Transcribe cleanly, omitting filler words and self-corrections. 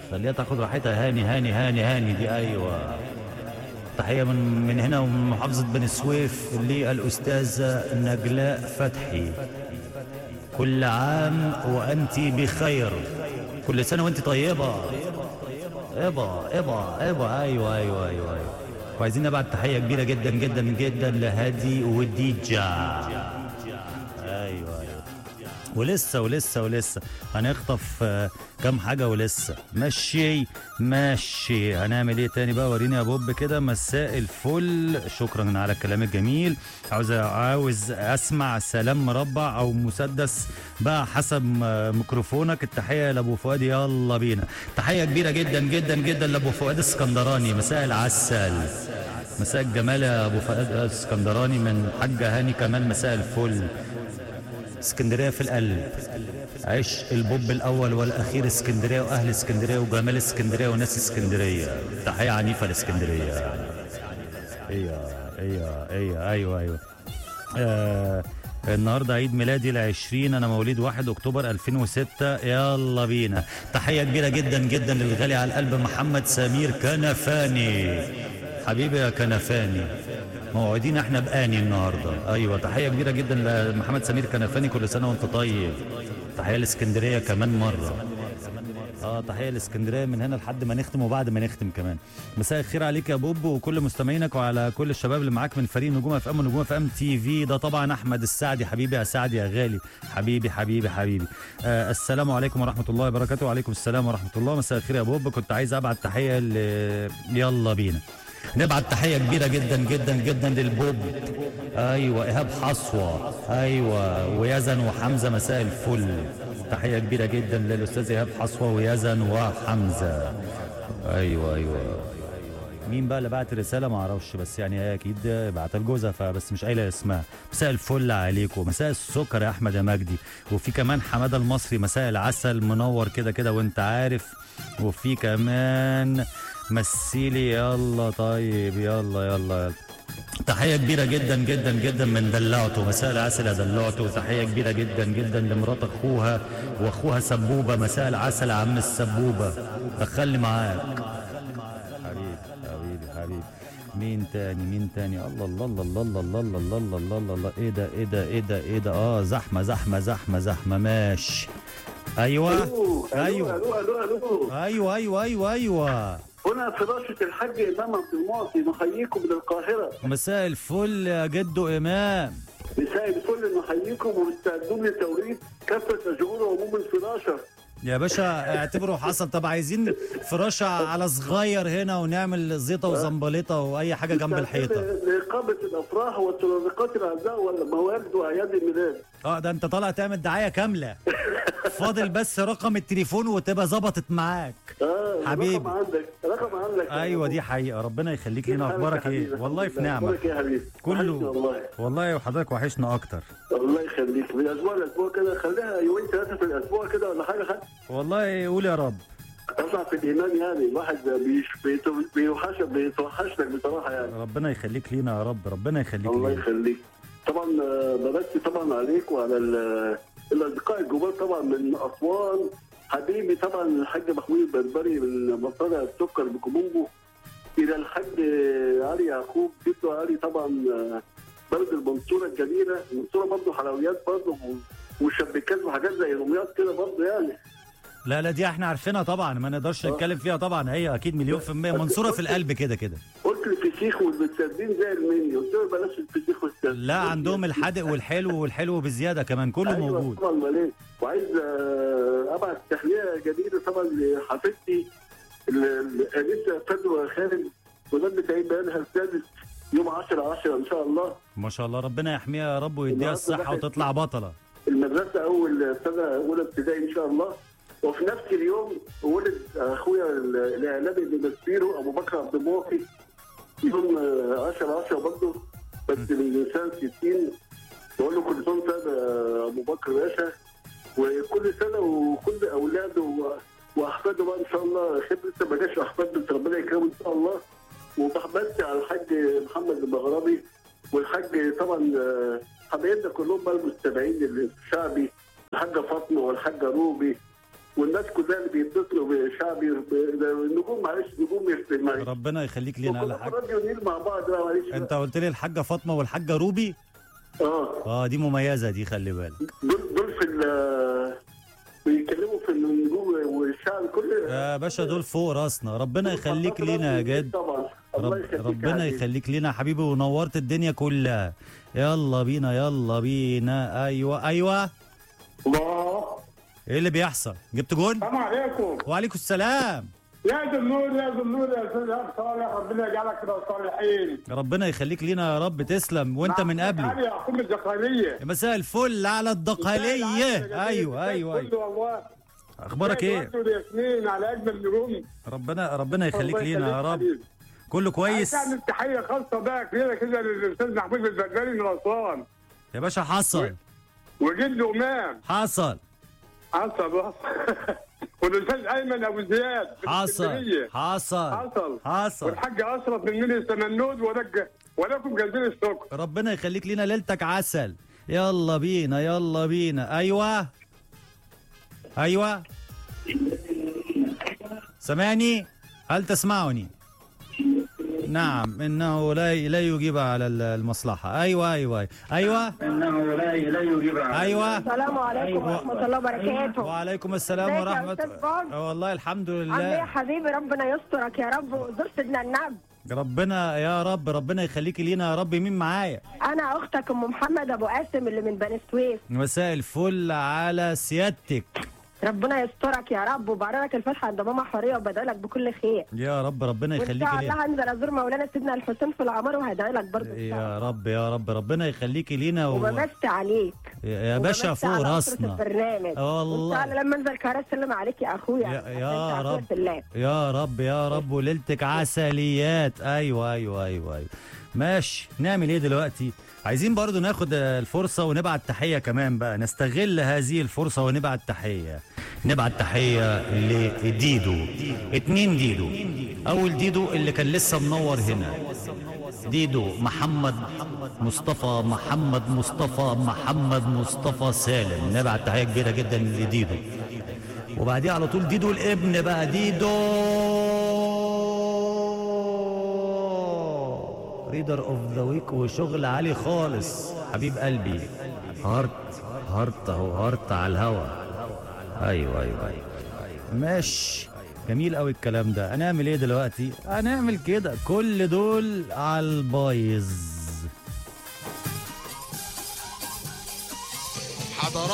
خليها تاخد راحتها. هاني هاني هاني هاني دي، ايوه. تحيه من هنا ومن محافظه بني سويف للاستاذه نجلاء فتحي. كل عام وانت بخير، كل سنه وانت طيبه. ابا ايوه ايوه ايوه ايوه. وعايزين نبعت تحيه كبيره جدا جدا جدا لهادي وديجا. ايوه ايوه. ولسه هنخطف كام حاجه ولسه. ماشي هنعمل ايه تاني بقى؟ وريني يا بوب كده. مساء الفل، شكرا على الكلام الجميل. عاوز اسمع سلام مربع او مسدس بقى حسب ميكروفونك. التحيه لابو فؤاد، يلا بينا. تحيه كبيره جدا جدا جدا لابو فؤاد اسكندراني. مساء العسل، مساء الجمال يا ابو فؤاد اسكندراني من حاجه هاني كمان. مساء الفل. اسكندريه في القلب، عيش البوب الاول والاخير. اسكندريه واهل اسكندريه وجمال اسكندريه وناس اسكندريه. تحيه عنيفه لاسكندريه. ايوه. النهارده عيد ميلادي ال20، انا مواليد 1 اكتوبر 2006. يلا بينا. تحيه كبيره جدا جدا للغالي على القلب محمد سمير كنفاني. حبيبي يا كنفاني، موعدين احنا باني النهارده. ايوه تحيه كبيره جدا لمحمد سمير كنفاني، كل سنه وانت طيب. تحيه لاسكندريه كمان مره. تحيه لاسكندريه من هنا لحد ما نختم وبعد ما نختم كمان. مساء الخير عليك يا بوب وكل مستمعينك وعلى كل الشباب اللي معاك من فريق نجوم اف ام ونجوم اف ام تي في. ده طبعا احمد السعدي. حبيبي يا سعدي يا غالي، حبيبي. السلام عليكم ورحمه الله وبركاته. وعليكم السلام ورحمه الله. مساء الخير يا بوب، كنت عايز ابعت تحيه يلا بينا نبعت تحيه كبيره جدا جدا جدا للبوب. ايوه ايهاب حصوه، ايوه ويزن وحمزه. مساء الفل. تحيه كبيره جدا للاستاذ ايهاب حصوه ويزن وحمزه. ايوه. مين بقى اللي بعت رساله؟ ما اعرفش، بس يعني هي اكيد بعتها لجوزها فبس مش قايله اسمها. مساء الفل عليكم. مساء السكر يا احمد يا مجدي. وفي كمان حماده المصري. مساء العسل، منور كده كده وانت عارف. وفي كمان مسيلي. يلا طيب يلا. تحيه كبيره جدا جدا جدا من دلعته. مساء العسل يا دلعته. تحيه كبيره جدا جدا لمرات واخوها سبوبه. مساء العسل يا عم السبوبه، دخلني معاك. حبيبي. مين تاني؟ الله. ايه ده؟ زحمه. ماشي. ايوه. هنا فراشة الحاج إمام عبد المعطي، نحييكم من القاهرة. مساء الفل يا جدو إمام. مساء الفل، نحييكم ومستعدون لتوريد كافة أشجار وعموم الفراشة. يا باشا اعتبره حصل. طب عايزين فراشة على صغير هنا ونعمل زيطة وزنبليطة وأي حاجة جنب الحيطة. لإقامة الأفراح والتراضيقات الأعزاء والموالد وأعياد الميلاد. ده أنت طالع تعمل دعاية كاملة. فاضل بس رقم التليفون وتبقى ظبطت معاك. حبيبي رقم عندك. ايوه دي حقيقه. ربنا يخليك لينا. اخبارك ايه؟ والله في نعمه. اخبارك ايه يا حبيبي؟ كله والله وحضرتك وحشنا اكتر. الله يخليك. من اسبوع لاسبوع كده، خليها يومين ثلاثه في الاسبوع كده ولا حاجه حد. والله قول يا رب. اطلع في الايمان يعني. الواحد بيتوحشك بصراحه يعني. ربنا يخليك لينا يا رب. ربنا يخليك. الله يخليك. طبعا ببكي طبعا عليك وعلى الاصدقاء الجمال طبعا من اسوان. حبيبي طبعا الحاج محمود البربري من مصانع السكر بكومونجو، الى الحاج علي يعقوب جده علي طبعا بلد المنصوره الجميله. المنصوره برضه حلويات برضه وشبكات وحاجات زي دمياط كده برضه يعني. لا دي احنا عارفينها طبعا، ما نقدرش نتكلم فيها طبعا. هي اكيد 100% منصوره في القلب كده كده. قلت الفسيخ والمتسردين زي المنيو، قلت له بلاش الفسيخ والسردين. لا عندهم الحادق والحلو بزياده كمان، كله أيوة موجود. طبعا ماليه. وعايز ابعت تحليه جديده طبعا لحفيدتي لسه فدوى خالد، ولاد عيد بيانها السادس يوم 10/10 ان شاء الله. ما شاء الله، ربنا يحميها يا رب ويديها الصحه وتطلع بطله. المدرسه اول سنه اولى ابتدائي ان شاء الله. وفي نفس اليوم ولد اخويا الاعلامي اللي بسيره ابو بكر عبد المعطي يوم 10/10 برضه، بس من سنه 60. بقول له كل سنه ابو بكر باشا، وكل سنه وكل اولاده واحفاده بقى ان شاء الله. خير لسه ما جاش احفاد، بس ربنا يكرمه ان شاء الله. وبحبسي على الحاج محمد المغربي والحاج طبعا حبايبنا كلهم بقى المستمعين الشعبي، الحاجه فاطمه والحاجه روبي والناس كلها اللي بيتصلوا بشعبي النجوم، معلش نجوم معلش. ربنا يخليك لينا على وكنا حاجه. في راديو نيل مع بعض بقى، معلش. انت قلت لي الحاجه فاطمه والحاجه روبي. دي مميزه دي، خلي بالك. دول في بيتكلموا في النجوم والشعب كله يا باشا دول فوق راسنا، ربنا يخليك لينا يا جد. طبعا الله يخليك ربنا يخليك لينا يا حبيبي، ونورت الدنيا كلها. يلا بينا يلا بينا. ايوه ايوه. الله. ايه اللي بيحصل؟ جبت جون؟ السلام عليكم. وعليكم السلام. يا زنور يا زنور يا استاذ صالح، ربنا يجعلك كده صالحين. ربنا يخليك لينا يا رب، تسلم. وانت من قبلي يا اخوم الدقهليه. مساء الفل على الدقهليه. ايوه ايوه ايوه. والله. اخبارك ايه؟ ياسمين على اجمل نجوم. ربنا يخليك لينا يا رب. كله كويس. عايز اعمل تحيه خاصه بقى كده للاستاذ محمود البدري من اسوان. يا باشا حصل. وجده امام. حصل. والاستاذ ايمن ابو زياد. حصل. والحاج اشرف من ميني السمنود، ولكم جزيل الشكر. ربنا يخليك لينا، ليلتك عسل. يلا بينا يلا بينا. ايوه سامعني؟ هل تسمعني؟ نعم، انه لا يجيب على المصلحه. ايوه انه لا يجيب على السلام عليكم ورحمه الله وبركاته. وعليكم السلام ورحمه الله. والله الحمد لله. عامل ايه يا حبيبي؟ ربنا يسترك يا رب، وزور سيدنا النبي. ربنا يا رب، ربنا يخليكي لينا يا رب. مين معايا؟ انا اختك ام محمد ابو قاسم اللي من بني سويف. مساء الفل على سيادتك. ربنا يسترك يا رب، وبارك الفتحه عند ماما حوريه، وبدعي لك بكل خير يا رب. ربنا يخليكي لينا. وان شاء الله هنزل ازور مولانا سيدنا الحسين في العمار، وهدعي لك برضه يا رب يا رب. ربنا يخليكي لينا. وبمسي عليك يا باشا فوق راسنا. البرنامج والله. وان شاء الله لما انزل كهرباء اسلم عليك يا اخويا. يا رب يا رب يا رب. وليلتك عسليات. ايوه. ماشي، نعمل ايه دلوقتي؟ عايزين برضو ناخد الفرصة ونبعت تحية كمان بقى، نستغل هذه الفرصة ونبعت تحية. نبعت تحية لديدو. 2 ديدو. أول ديدو اللي كان لسه منور هنا، ديدو محمد مصطفى سالم. نبعت تحية كبيرة جدا لديدو. وبعديها على طول ديدو الابن بقى، ديدو ريدر اوف ذا ويك وشغل عالي خالص. حبيب قلبي. هارت اهو، هارت على الهوا. ايوه. ماشي، جميل قوي الكلام ده. هنعمل ايه دلوقتي؟ هنعمل كده، كل دول على البايظ.